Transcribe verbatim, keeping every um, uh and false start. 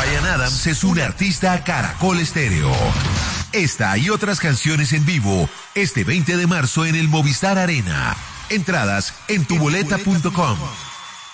Bryan Adams es un artista a Caracol Estéreo. Esta y otras canciones en vivo este veinte de marzo en el Movistar Arena. Entradas en tuboleta punto com.